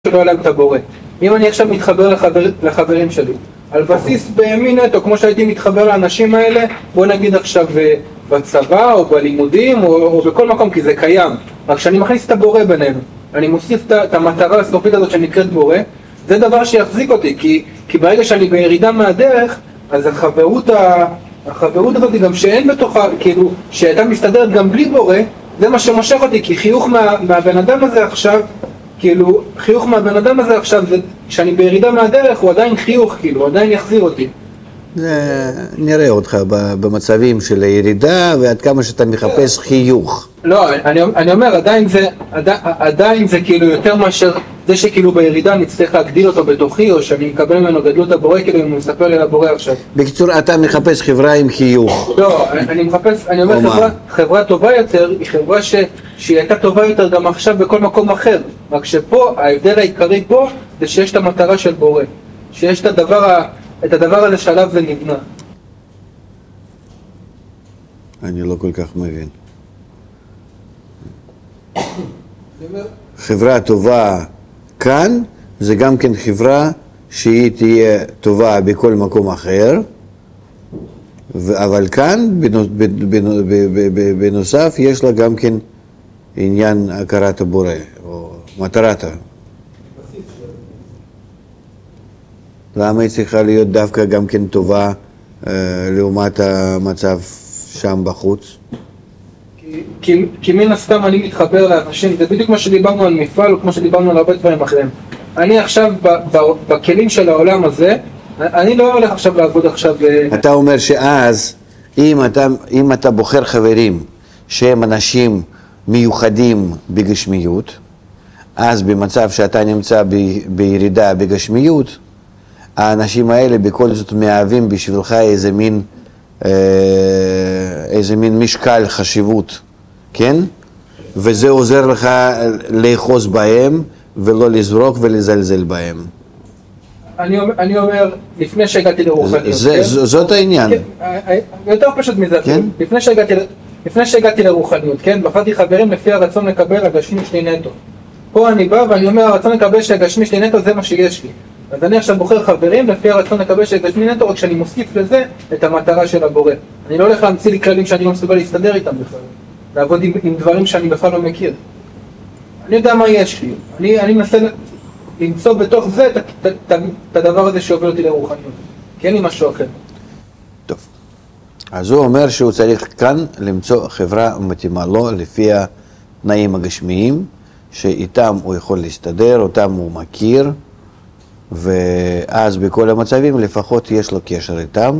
שלא היה להם את הבורא. אם אני עכשיו מתחבר לחברים שלי על בסיס בימין נטו, כמו שהייתי מתחבר לאנשים האלה, בוא נגיד עכשיו בצבא או בלימודים או בכל מקום, כי זה קיים, רק שאני מכניס את הבורא בינינו, אני מוסיף את המטרה הסופית הזאת שנקראת בורא, זה דבר שיחזיק אותי, כי ברגע שאני בירידה מהדרך, אז החברות הזאת גם שאין בתוכה, כאילו שהייתה מסתדרת גם בלי בורא, זה מה שמושך אותי, כי חיוך מהבן אדם הזה עכשיו, כאילו, חיוך מהבן אדם הזה עכשיו, כשאני בירידה מהדרך, הוא עדיין חיוך, כאילו, הוא עדיין יחזיר אותי. נראה אותך במצבים של הירידה, ועד כמה שאתה מחפש חיוך. לא, אני אומר, עדיין זה כאילו יותר מאשר זה שכאילו בירידה אני צריך להגדיל אותו בתוכי, או שאני מקבל ממנו גדלות הבורא, כאילו אם הוא מספר לי על הבורא עכשיו. בקיצור, אתה מחפש חברה עם חיוך. לא, אני אומר חברה טובה יותר, היא חברה שהיא הייתה טובה יותר גם עכשיו בכל מקום אחר. רק שפה, ההבדל העיקרי פה, זה שיש את המטרה של בורא. שיש את הדבר הזה שעליו זה נבנה. אני לא כל כך מבין. חברה טובה כאן, זה גם כן חברה שהיא תהיה טובה בכל מקום אחר, אבל כאן בנוסף יש לה גם כן עניין הכרת הבורא, או מטרת. למה היא צריכה להיות דווקא גם כן טובה לעומת המצב שם בחוץ? כי מן הסתם אני מתחבר לאנשים, זה בדיוק מה שדיברנו על מפעל, או כמו שדיברנו על הרבה דברים אחרים. אני עכשיו בכלים של העולם הזה, אני לא הולך עכשיו לעבוד עכשיו... אתה אומר שאז, אם אתה בוחר חברים שהם אנשים מיוחדים בגשמיות, אז במצב שאתה נמצא בירידה בגשמיות, האנשים האלה בכל זאת מהווים בשבילך איזה מין משקל חשיבות, כן? וזה עוזר לך לאחוז בהם ולא לזרוק ולזלזל בהם. אני אומר, לפני שהגעתי לרוחניות, זאת העניין. יותר פשוט מזה, לפני שהגעתי לרוחניות, כן? בחרתי חברים לפי הרצון לקבל הגשמי שלי נטו. פה אני בא ואני אומר, הרצון לקבל שהגשמי שלי נטו זה מה שיש לי. אז אני עכשיו בוחר חברים לפי הרצון לקבל שהגשמי נטו, רק שאני מוסיף לזה את המטרה של הבורא. אני לא הולך להמציא לי כללים שאני לא מסוגל להסתדר איתם בכלל. לעבוד עם דברים שאני בכלל לא מכיר. אני יודע מה יש לי. אני מנסה למצוא בתוך זה את הדבר הזה שיוביל אותי לרוחניות. כי אין לי משהו אחר. טוב. אז הוא אומר שהוא צריך כאן למצוא חברה מתאימה לו לפי התנאים הגשמיים, שאיתם הוא יכול להסתדר, אותם הוא מכיר, ואז בכל המצבים לפחות יש לו קשר איתם,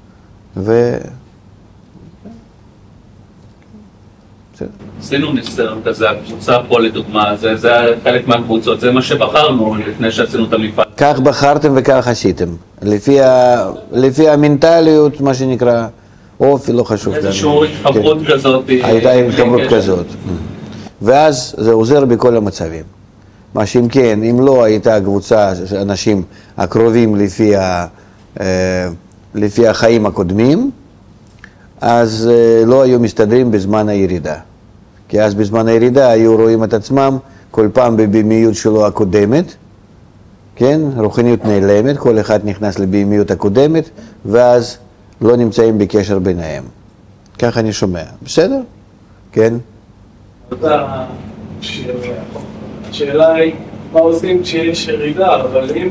עשינו ניסיון כזה, הקבוצה פה לדוגמה, זה חלק מהקבוצות, זה מה שבחרנו לפני שעשינו את המפעל. כך בחרתם וכך עשיתם, לפי המנטליות, מה שנקרא, אופי, לא חשוב. איזושהי התחברות כזאת. הייתה התחברות כזאת. ואז זה עוזר בכל המצבים. מה שאם כן, אם לא הייתה קבוצה של אנשים הקרובים לפי החיים הקודמים, אז לא היו מסתדרים בזמן הירידה. כי אז בזמן הירידה היו רואים את עצמם כל פעם בבימיות שלו הקודמת, כן? רוחניות נעלמת, כל אחד נכנס לבימיות הקודמת, ואז לא נמצאים בקשר ביניהם. כך אני שומע. בסדר? כן? השאלה היא, מה עושים כשיש ירידה, אבל אם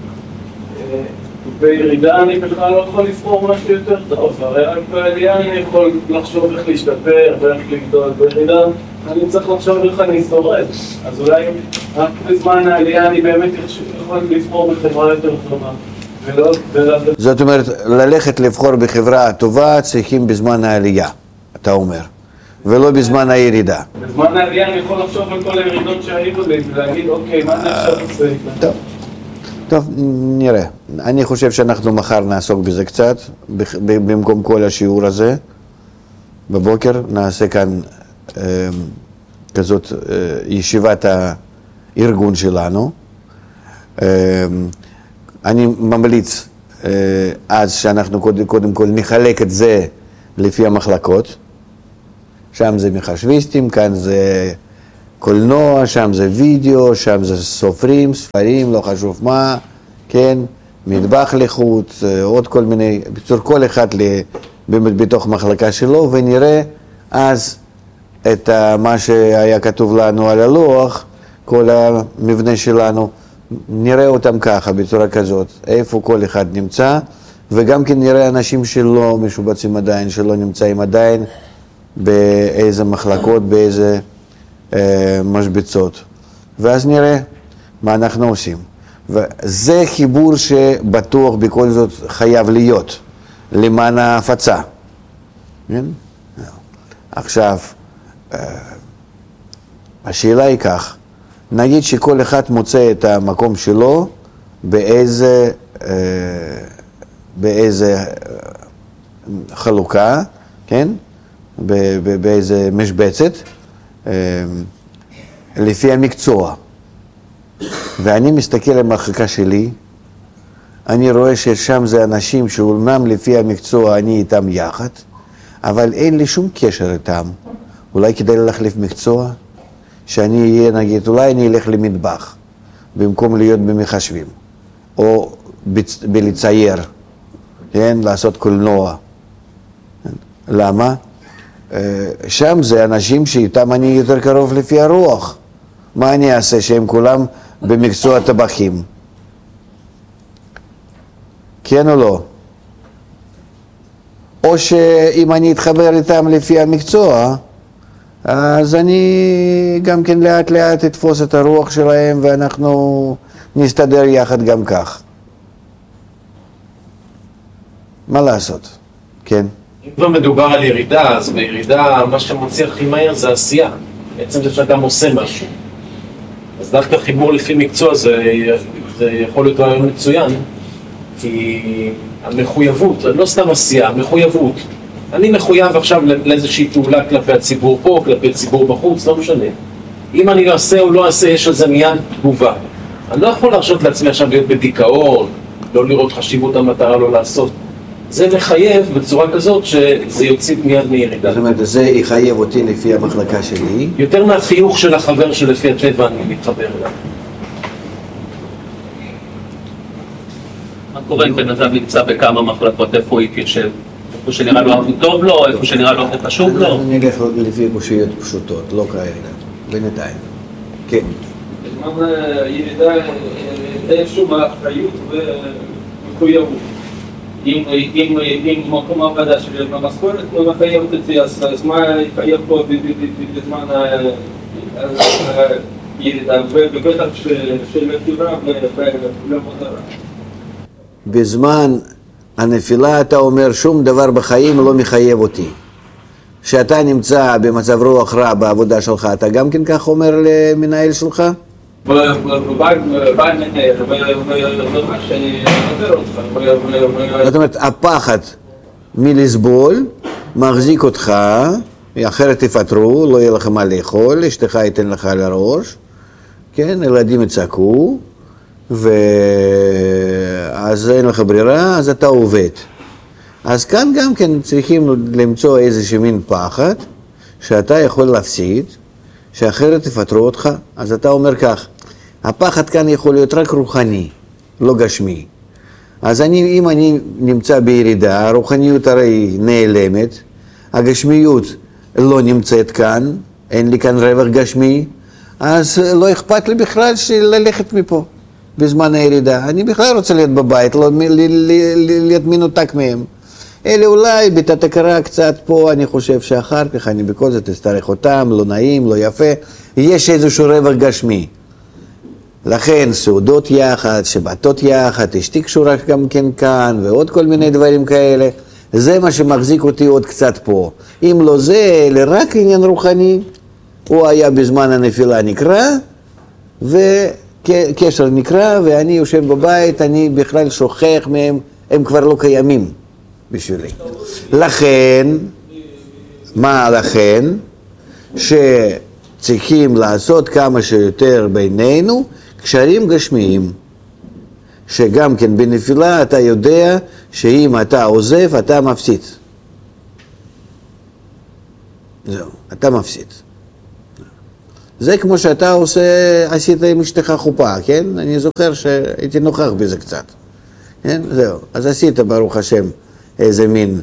בירידה אני בכלל לא יכול לבחור משהו יותר טוב, הרי רק בעלייה אני יכול לחשוב איך להשתפר ואיך לגדול, בירידה אני צריך לחשוב איך אני שורד, אז אולי רק בזמן העלייה אני באמת יכול לבחור בחברה יותר טובה. זאת אומרת, ללכת לבחור בחברה טובה צריכים בזמן העלייה, אתה אומר. ולא בזמן הירידה. בזמן העלייה אני יכול לחשוב על כל הירידות שהיו לי ולהגיד, אוקיי, מה זה עכשיו עושה איתה? טוב, נראה. אני חושב שאנחנו מחר נעסוק בזה קצת, במקום כל השיעור הזה. בבוקר נעשה כאן כזאת ישיבת הארגון שלנו. אני ממליץ אז שאנחנו קודם כל נחלק את זה לפי המחלקות. שם זה מחשביסטים, כאן זה קולנוע, שם זה וידאו, שם זה סופרים, ספרים, לא חשוב מה, כן, מטבח לחוץ, עוד כל מיני, בצור כל אחד בתוך מחלקה שלו, ונראה אז את מה שהיה כתוב לנו על הלוח, כל המבנה שלנו, נראה אותם ככה, בצורה כזאת, איפה כל אחד נמצא, וגם כן נראה אנשים שלא משובצים עדיין, שלא נמצאים עדיין באיזה מחלקות, באיזה משבצות. ואז נראה מה אנחנו עושים. וזה חיבור שבטוח בכל זאת חייב להיות, למען ההפצה. כן? עכשיו, השאלה היא כך, נגיד שכל אחד מוצא את המקום שלו באיזה חלוקה, כן? באיזה משבצת, לפי המקצוע. ואני מסתכל על המחלקה שלי, אני רואה ששם זה אנשים שאומנם לפי המקצוע אני איתם יחד, אבל אין לי שום קשר איתם. אולי כדאי להחליף מקצוע? שאני אהיה, נגיד, אולי אני אלך למטבח, במקום להיות במחשבים, או בלצייר, כן? לעשות קולנוע. למה? שם זה אנשים שאיתם אני יותר קרוב לפי הרוח. מה אני אעשה שהם כולם במקצוע טבחים? כן או לא? או שאם אני אתחבר איתם לפי המקצוע, אז אני גם כן לאט לאט אתפוס את הרוח שלהם ואנחנו נסתדר יחד גם כך. מה לעשות? כן? אם כבר מדובר על ירידה, אז בירידה מה שמוציא הכי מהר זה עשייה. בעצם זה שאדם עושה משהו. אז דווקא חיבור לפי מקצוע זה יכול להיות רעיון מצוין, כי המחויבות, לא סתם עשייה, המחויבות. אני מחויב עכשיו לאיזושהי פעולה כלפי הציבור פה, כלפי הציבור בחוץ, לא משנה. אם אני לא אעשה או לא אעשה, יש על זה מיד תגובה. אני לא יכול להרשות לעצמי עכשיו להיות בדיכאון, לא לראות חשיבות המטרה לא לעשות. זה מחייב בצורה כזאת שזה יוציא מיד מירידה. זאת אומרת, זה יחייב אותי לפי המחלקה שלי. יותר מהחיוך של החבר שלפי הטבע אני מתחבר אליו. מה קורה אם בן אדם נמצא בכמה מחלקות, איפה הוא יתיישב? איפה שנראה לו הכי טוב לו, איפה שנראה לו הכי חשוב לו? אני אלך לפי קושיות פשוטות, לא כאלה, בינתיים. כן. בזמן ירידה אין שום אחריות ומחויבות. אם מקום העבודה שלי במשכורת לא מחייבת אותי, אז מה יחייב פה בזמן הירידה, ובטח של נפילה ולמטרה. בזמן הנפילה אתה אומר שום דבר בחיים לא מחייב אותי. כשאתה נמצא במצב רוח רע בעבודה שלך, אתה גם כן כך אומר למנהל שלך? זאת אומרת, הפחד מלסבול מחזיק אותך, אחרת תפטרו, לא יהיה לך מה לאכול, אשתך ייתן לך על הראש, כן, ילדים יצעקו, ואז אין לך ברירה, אז אתה עובד. אז כאן גם כן צריכים למצוא איזשהו מין פחד, שאתה יכול להפסיד, שאחרת תפטרו אותך. אז אתה אומר כך, הפחד כאן יכול להיות רק רוחני, לא גשמי. אז אם אני נמצא בירידה, הרוחניות הרי נעלמת, הגשמיות לא נמצאת כאן, אין לי כאן רווח גשמי, אז לא אכפת לי בכלל ללכת מפה בזמן הירידה. אני בכלל רוצה להיות בבית, לא להיות מנותק מהם. אלה אולי בתת הכרה קצת פה, אני חושב שאחר כך אני בכל זאת אצטרך אותם, לא נעים, לא יפה. יש איזשהו רווח גשמי. לכן סעודות יחד, שבתות יחד, אשתי קשורה גם כן כאן, ועוד כל מיני דברים כאלה. זה מה שמחזיק אותי עוד קצת פה. אם לא זה, אלא רק עניין רוחני, הוא היה בזמן הנפילה נקרא, וקשר נקרא, ואני יושב בבית, אני בכלל שוכח מהם, הם כבר לא קיימים בשבילי. לכן, מה לכן? שצריכים לעשות כמה שיותר בינינו קשרים גשמיים. שגם כן בנפילה אתה יודע שאם אתה עוזב אתה מפסיד. זהו, אתה מפסיד. זה כמו שאתה עשית עם אשתך חופה, כן? אני זוכר שהייתי נוכח בזה קצת. כן? זהו. אז עשית, ברוך השם, איזה מין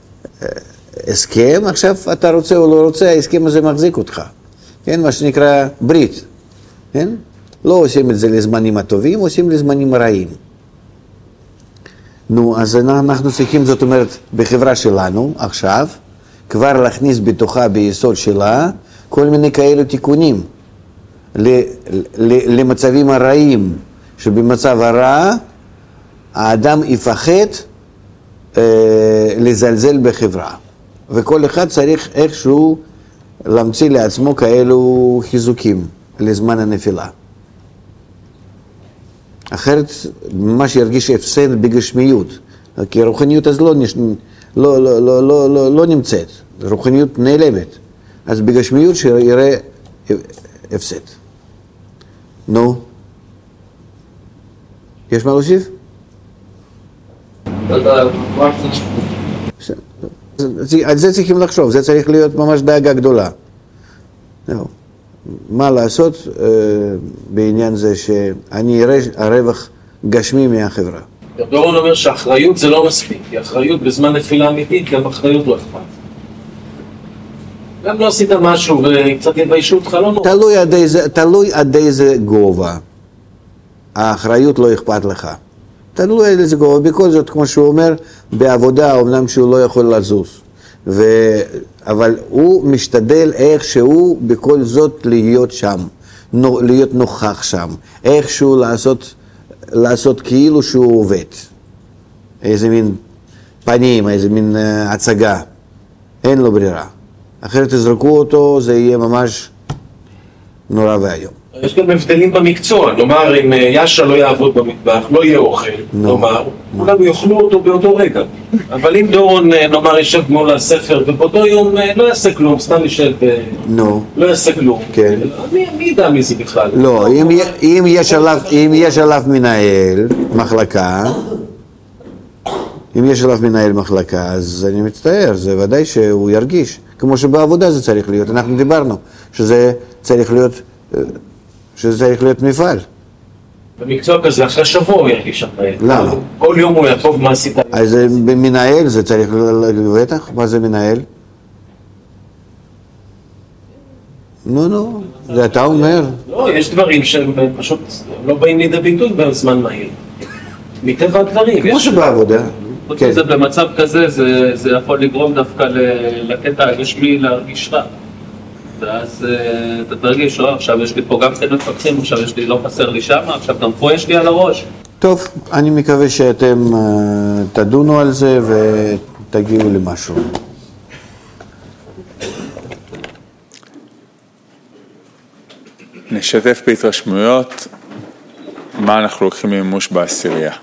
הסכם. עכשיו אתה רוצה או לא רוצה, ההסכם הזה מחזיק אותך. כן? מה שנקרא ברית. כן? לא עושים את זה לזמנים הטובים, עושים לזמנים הרעים. נו, אז אנחנו צריכים, זאת אומרת, בחברה שלנו, עכשיו, כבר להכניס בתוכה, ביסוד שלה, כל מיני כאלו תיקונים למצבים הרעים, שבמצב הרע, האדם יפחד לזלזל בחברה. וכל אחד צריך איכשהו להמציא לעצמו כאלו חיזוקים לזמן הנפילה. אחרת ממש ירגיש הפסד בגשמיות, כי הרוחניות אז לא נמצאת, רוחניות נעלמת, אז בגשמיות שיראה הפסד. נו, יש מה להוסיף? על זה צריכים לחשוב, זה צריך להיות ממש דאגה גדולה. מה לעשות בעניין זה שאני אראה הרווח גשמי מהחברה. דורון אומר שהאחריות זה לא מספיק, כי האחריות בזמן נפילה אמיתית, גם אחריות לא אכפת. גם לא עשית משהו וקצת יביישו אותך, לא נורא. תלוי עד איזה גובה. האחריות לא אכפת לך. תלוי עד איזה גובה. בכל זאת, כמו שהוא אומר, בעבודה, אומנם שהוא לא יכול לזוז. אבל הוא משתדל איכשהו בכל זאת להיות שם, להיות נוכח שם. איכשהו לעשות כאילו שהוא עובד. איזה מין פנים, איזה מין הצגה. אין לו ברירה. אחרת תזרקו אותו, זה יהיה ממש נורא והיום. יש גם הבדלים במקצוע, נאמר אם יאשה לא יעבוד במטבח, לא יהיה אוכל, נאמר, כולם יאכלו אותו באותו רגע. אבל אם דורון, נאמר, יישב מול הספר, ובאותו יום לא יעשה כלום, סתם יישב, לא יעשה כלום. כן. מי ידע מי זה בכלל? לא, אם יש עליו מנהל מחלקה, אז אני מצטער, זה ודאי שהוא ירגיש. כמו שבעבודה זה צריך להיות, אנחנו דיברנו, שזה צריך להיות מפעל. במקצוע כזה, אחרי שבוע הוא ירגיש אחרי. למה? כל יום הוא יעקוב מה עשית. אז מנהל זה צריך, בטח, מה זה מנהל? נו, זה אתה אומר. לא, יש דברים שהם פשוט לא באים לידי ביטוי בזמן מהיר. מטבע הדברים. כמו שבעבודה. כן. זה במצב כזה, זה יכול לגרום דווקא לקטע הגשמי להרגיש רע. ואז אתה תרגיש, עכשיו יש לי פה גם כן מפקחים, עכשיו יש לי, לא חסר לי שם, עכשיו גם פה יש לי על הראש. טוב, אני מקווה שאתם תדונו על זה ותגיעו למשהו. נשתף בהתרשמויות מה אנחנו לוקחים ממימוש בעשירייה.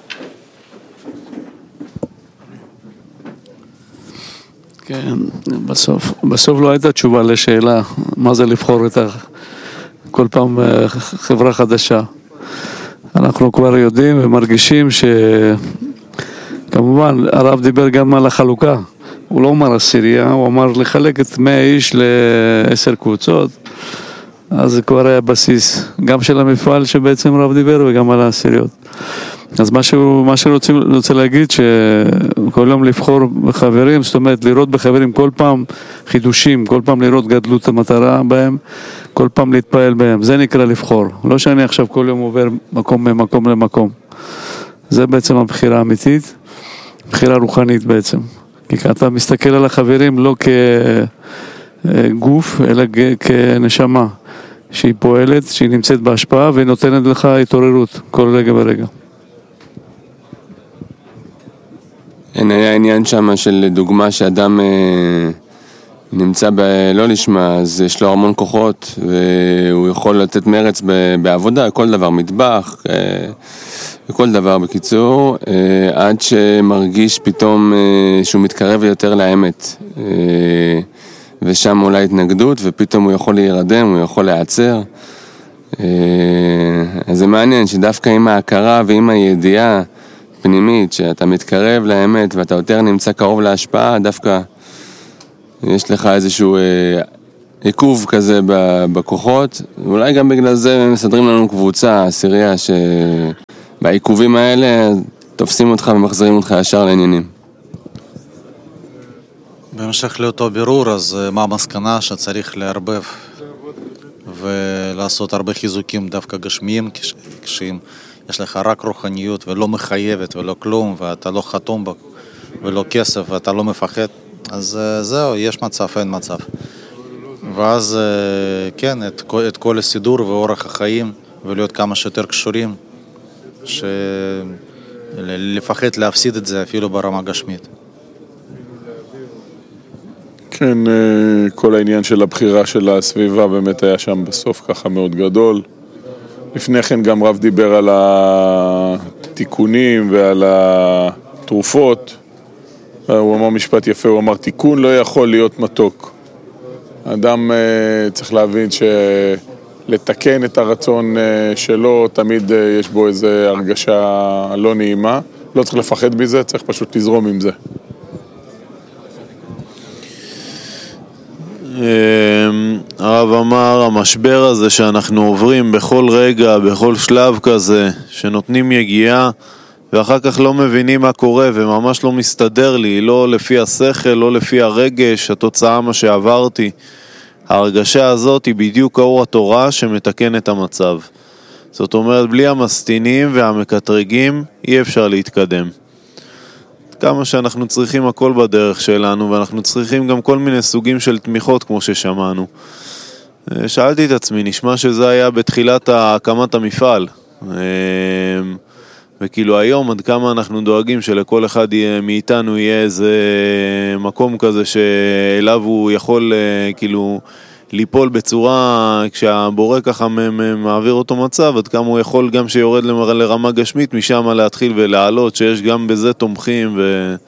כן, בסוף לא הייתה תשובה לשאלה מה זה לבחור את כל פעם חברה חדשה. אנחנו כבר יודעים ומרגישים שכמובן הרב דיבר גם על החלוקה, הוא לא אמר עשירייה, הוא אמר לחלק את 100 איש ל10 קבוצות, אז זה כבר היה בסיס גם של המפעל שבעצם הרב דיבר וגם על העשיריות. אז מה שרוצה להגיד שכל יום לבחור בחברים, זאת אומרת לראות בחברים כל פעם חידושים, כל פעם לראות גדלות המטרה בהם, כל פעם להתפעל בהם, זה נקרא לבחור. לא שאני עכשיו כל יום עובר ממקום למקום. זה בעצם הבחירה האמיתית, בחירה רוחנית בעצם. כי אתה מסתכל על החברים לא כגוף, אלא כנשמה, שהיא פועלת, שהיא נמצאת בהשפעה והיא נותנת לך התעוררות כל רגע ורגע. היה עניין שם של דוגמה שאדם נמצא לא לשמה, אז יש לו המון כוחות והוא יכול לתת מרץ בעבודה, כל דבר, מטבח, וכל דבר בקיצור, עד שמרגיש פתאום שהוא מתקרב יותר לאמת, ושם אולי התנגדות ופתאום הוא יכול להירדם, הוא יכול להיעצר. אז זה מעניין שדווקא עם ההכרה ועם הידיעה פנימית, שאתה מתקרב לאמת ואתה יותר נמצא קרוב להשפעה, דווקא יש לך איזשהו עיכוב כזה בכוחות, ואולי גם בגלל זה מסדרים לנו קבוצה, עשירייה, שבעיכובים האלה תופסים אותך ומחזירים אותך ישר לעניינים. בהמשך לאותו בירור, אז מה המסקנה שצריך לערבב ולעשות הרבה חיזוקים דווקא גשמיים, כשאם יש לך רק רוחניות ולא מחייבת ולא כלום, ואתה לא חתום בה ולא כסף ואתה לא מפחד, אז זהו, יש מצב, אין מצב. ואז כן, את כל הסידור ואורח החיים ולהיות כמה שיותר קשורים, לפחד להפסיד את זה אפילו ברמה גשמית. כן, כל העניין של הבחירה של הסביבה באמת היה שם בסוף ככה מאוד גדול. לפני כן גם רב דיבר על התיקונים ועל התרופות. הוא אמר משפט יפה, הוא אמר תיקון לא יכול להיות מתוק. האדם צריך להבין שלתקן את הרצון שלו, תמיד יש בו איזו הרגשה לא נעימה. לא צריך לפחד מזה, צריך פשוט לזרום עם זה. הרב אמר, המשבר הזה שאנחנו עוברים בכל רגע, בכל שלב כזה, שנותנים יגיעה ואחר כך לא מבינים מה קורה וממש לא מסתדר לי, לא לפי השכל, לא לפי הרגש, התוצאה מה שעברתי. ההרגשה הזאת היא בדיוק האור התורה שמתקן את המצב. זאת אומרת, בלי המסתינים והמקטרגים אי אפשר להתקדם. כמה שאנחנו צריכים הכל בדרך שלנו, ואנחנו צריכים גם כל מיני סוגים של תמיכות כמו ששמענו. שאלתי את עצמי, נשמע שזה היה בתחילת הקמת המפעל. וכאילו היום עד כמה אנחנו דואגים שלכל אחד מאיתנו יהיה איזה מקום כזה שאליו הוא יכול כאילו ליפול בצורה, כשהבורא ככה מעביר אותו מצב, עד כמה הוא יכול גם שיורד לרמה גשמית, משם להתחיל ולעלות, שיש גם בזה תומכים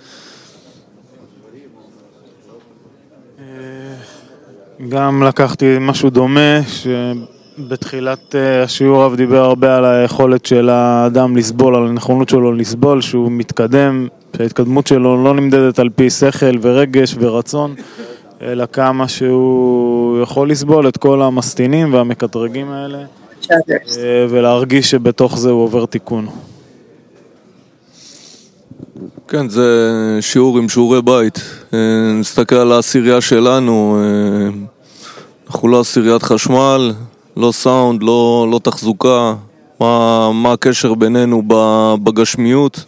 גם לקחתי משהו דומה, שבתחילת השיעור רב דיבר הרבה על היכולת של האדם לסבול, על הנכונות שלו לסבול, שהוא מתקדם, שההתקדמות שלו לא נמדדת על פי שכל ורגש ורצון, אלא כמה שהוא יכול לסבול את כל המסתינים והמקטרגים האלה, ולהרגיש שבתוך זה הוא עובר תיקון. כן, זה שיעור עם שיעורי בית. נסתכל על העשירייה שלנו, אנחנו לא עשיריית חשמל, לא סאונד, לא תחזוקה, מה הקשר בינינו בגשמיות,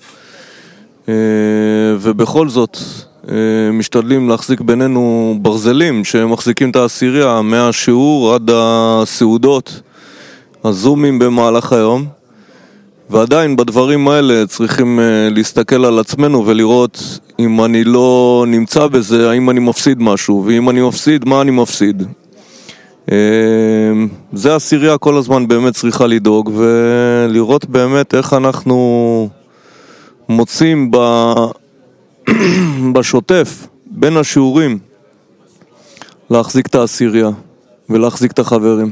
ובכל זאת משתדלים להחזיק בינינו ברזלים שמחזיקים את העשירייה מהשיעור עד הסעודות, הזומים במהלך היום. ועדיין בדברים האלה צריכים להסתכל על עצמנו ולראות אם אני לא נמצא בזה, האם אני מפסיד משהו, ואם אני מפסיד, מה אני מפסיד. זה העשירייה כל הזמן באמת צריכה לדאוג, ולראות באמת איך אנחנו מוצאים בשוטף בין השיעורים להחזיק את העשירייה ולהחזיק את החברים.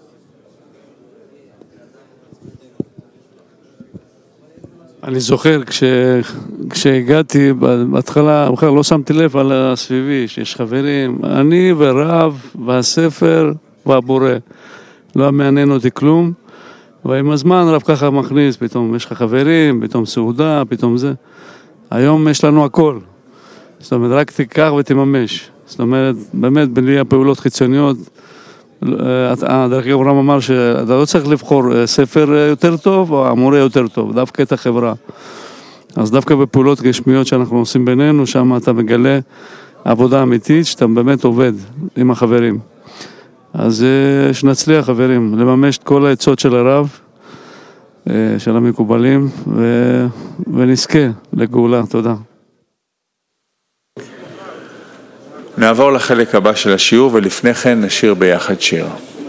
אני זוכר כשהגעתי בהתחלה, בכלל לא שמתי לב על הסביבי, שיש חברים, אני ורב והספר והבורא. לא מעניין אותי כלום, ועם הזמן רב ככה מכניס, פתאום יש לך חברים, פתאום סעודה, פתאום זה. היום יש לנו הכל. זאת אומרת, רק תיקח ותממש. זאת אומרת, באמת, בלי הפעולות חיצוניות, דרך אגב רם אמר שאתה לא צריך לבחור ספר יותר טוב או המורה יותר טוב, דווקא את החברה. אז דווקא בפעולות גשמיות שאנחנו עושים בינינו, שם אתה מגלה עבודה אמיתית שאתה באמת עובד עם החברים. אז שנצליח חברים, לממש את כל העצות של הרב, של המקובלים, ונזכה לגאולה. תודה. נעבור לחלק הבא של השיעור, ולפני כן נשיר ביחד שיר.